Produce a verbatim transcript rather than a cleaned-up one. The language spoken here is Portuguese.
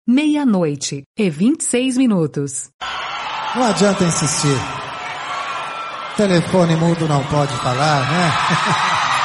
Meia-noite e vinte e seis minutos. Não adianta insistir. Telefone mudo não pode falar, né?